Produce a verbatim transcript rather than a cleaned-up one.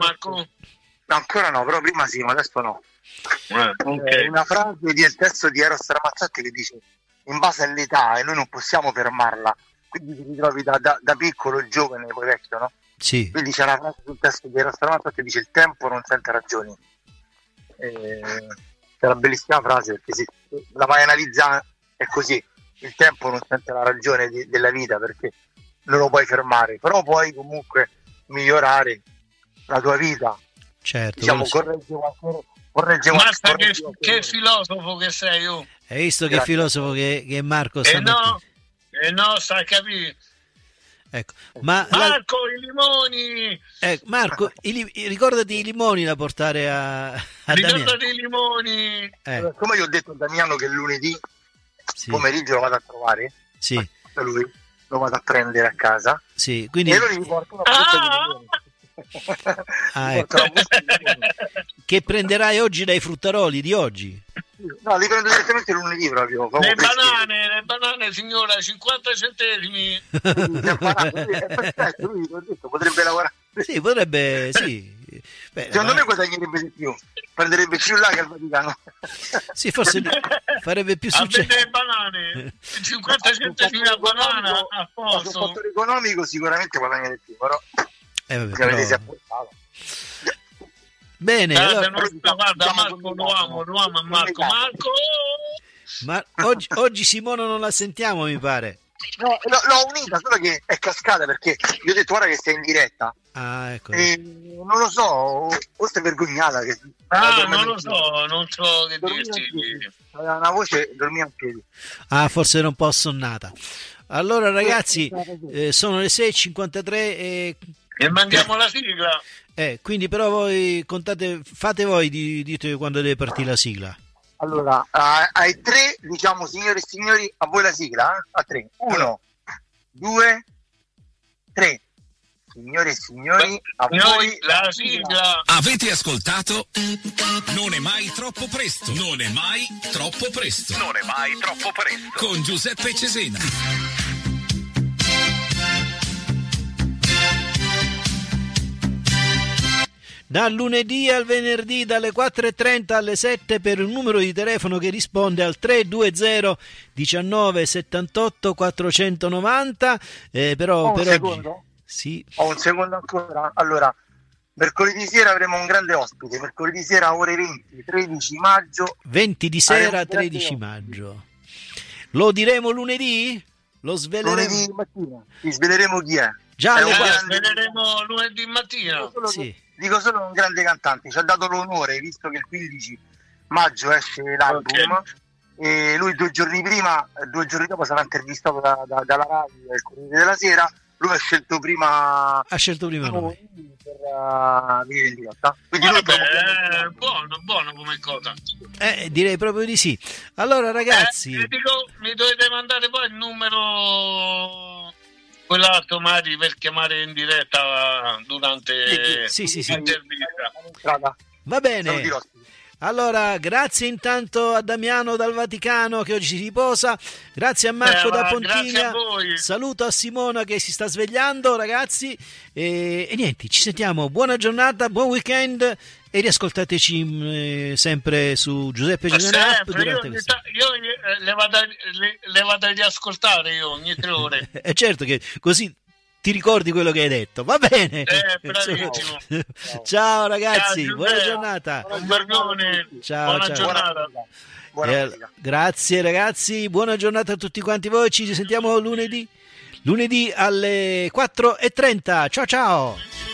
Marco? No, ancora no, però prima sì, ma adesso no. Eh, okay. Una frase del testo di Eros Ramazzotti che dice: in base all'età, e noi non possiamo fermarla, quindi ti ritrovi da, da, da piccolo, giovane, poi vecchio, no? Sì. Quindi c'è una frase sul testo di Eros Ramazzotti che dice: il tempo non sente ragioni. E... è una bellissima frase, perché se la vai a analizzare è così: il tempo non sente la ragione di, della vita, perché non lo puoi fermare, però puoi comunque migliorare la tua vita, certo, diciamo, corregge qualche, corregge Basta qualche, che, corregge che filosofo che sei, oh. Hai visto che Grazie. filosofo che, che è Marco E stamattina? no, e no, sta a capire. Ecco. Ma la- Marco, i limoni! ecco, Marco, i li- ricordati i limoni da portare a, a Damiano. Ricordati i limoni! Eh, come io ho detto a Damiano che lunedì sì, pomeriggio lo vado a trovare, sì, da lui lo vado a prendere a casa sì, quindi e lui mi porta una busta di limoni. Ah, Mi porta una busta di limoni. che prenderai oggi dai fruttaroli di oggi. No, li prendo direttamente lunedì proprio. Le banane, le banane signora, cinquanta centesimi. È perfetto, lui ho detto, potrebbe lavorare. Sì, potrebbe, sì. Beh, Secondo ma- me guadagnerebbe di più, prenderebbe più là che al Vaticano. sì, forse farebbe più A successo. vendere banane, cinquanta centesimi a banana a Sul posto. fattore economico sicuramente guadagna di più, però Eh, vabbè, se avete però- si è portato. Bene, Guarda, allora, non- guarda, Marco, lo amo, lo amo a Marco. Marco! ma oggi, oggi Simona non la sentiamo, mi pare. No, no, l'ho unita, solo che è cascata perché gli ho detto guarda che sei in diretta. Ah, ecco. E non lo so, o o sei vergognata che Ah, non lo so, non so che dormiva dirti. in piedi. Aveva una voce, dormiva in piedi. Ah, forse era un po' assonnata. Allora, ragazzi, eh, sono le sei e cinquantatré e E mandiamo la sigla. eh, quindi però voi contate, fate voi, di- dite quando deve partire la sigla. Allora, a- ai tre, diciamo, signore e signori, a voi la sigla, eh? A tre. Uno, due, tre. Signore e signori, a Noi voi la sigla. Avete ascoltato? Non è mai troppo presto. Non è mai troppo presto. Non è mai troppo presto. Con Giuseppe Cesena. Dal lunedì al venerdì dalle quattro e trenta alle sette per un numero di telefono che risponde al tre due zero diciannove settantotto quattrocentonovanta. Eh, però Ho un per secondo? oggi sì, Ho un secondo ancora. Allora, mercoledì sera avremo un grande ospite. Mercoledì sera ore venti, tredici maggio. venti di Avremo sera, un grande tredici ospite. maggio. Lo diremo lunedì? Lo sveleremo Lunedì mattina. Vi sveleremo chi è. già È alle un Eh, quattro. grande- vedremo lunedì mattina. Solo Sì. che- dico solo un grande cantante. Ci ha dato l'onore, visto che il quindici maggio esce l'album. Ok. E lui due giorni prima, due giorni dopo sarà intervistato da, da- dalla radio del Corriere della Sera. Lui ha scelto prima Ha scelto prima noi. per uh, venire in diretta. Quindi noi Vabbè, promuoviamo- eh, buono, buono come cosa. Eh, direi proprio di sì. Allora, ragazzi, Eh, dico, mi dovete mandare poi il numero quell'altro Mari per chiamare in diretta durante sì, sì, sì. l'intervista. Strada. va Saluti bene. l'ospite. Allora, grazie intanto a Damiano dal Vaticano che oggi si riposa, grazie a Marco Eh, da ma Pontigna, grazie a voi. saluto a Simona che si sta svegliando, ragazzi, e, e niente, ci sentiamo, buona giornata, buon weekend e riascoltateci eh, sempre su Giuseppe Ma Cesena App sempre, io, durante ogni questa. ta- io eh, le, vado a, le, le vado a riascoltare io ogni tre ore. È certo che così ti ricordi quello che hai detto, va bene? Eh, bravissimo. Ciao ragazzi, Ciao, buona Giuseppe. giornata. Un vergone. Ciao, Buona ciao. giornata. Buona Eh, musica. grazie ragazzi, buona giornata a tutti quanti voi, ci sentiamo lunedì, lunedì alle quattro e trenta, ciao ciao!